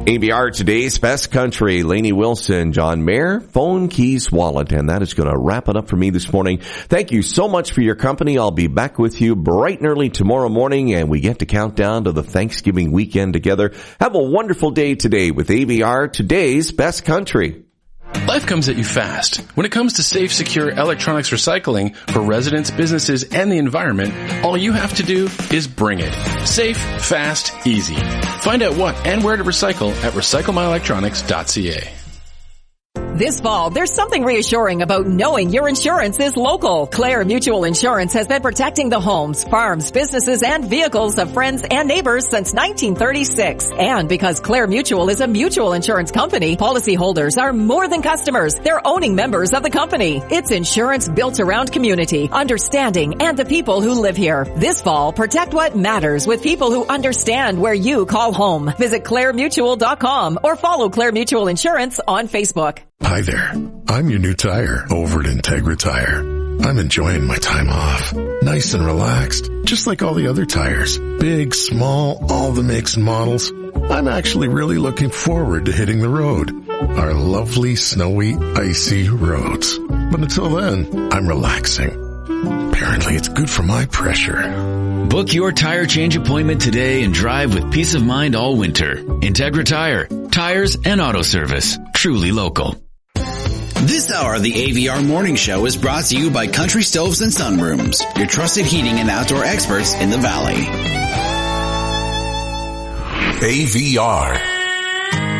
ABR Today's Best Country, Lainey Wilson, John Mayer, Phone Keys Wallet, and that is going to wrap it up for me this morning. Thank you so much for your company. I'll be back with you bright and early tomorrow morning, and we get to count down to the Thanksgiving weekend together. Have a wonderful day today with ABR Today's Best Country. Life comes at you fast. When it comes to safe, secure electronics recycling for residents, businesses, and the environment, all you have to do is bring it. Safe, fast, easy. Find out what and where to recycle at recyclemyelectronics.ca. This fall, there's something reassuring about knowing your insurance is local. Clare Mutual Insurance has been protecting the homes, farms, businesses, and vehicles of friends and neighbors since 1936. And because Clare Mutual is a mutual insurance company, policyholders are more than customers. They're owning members of the company. It's insurance built around community, understanding, and the people who live here. This fall, protect what matters with people who understand where you call home. Visit ClareMutual.com or follow Clare Mutual Insurance on Facebook. Hi there. I'm your new tire over at Integra Tire. I'm enjoying my time off. Nice and relaxed, just like all the other tires. Big, small, all the makes and models. I'm actually really looking forward to hitting the road. Our lovely, snowy, icy roads. But until then, I'm relaxing. Apparently it's good for my pressure. Book your tire change appointment today and drive with peace of mind all winter. Integra Tire. Tires and auto service. Truly local. This hour of the AVR Morning Show is brought to you by Country Stoves and Sunrooms, your trusted heating and outdoor experts in the Valley. AVR.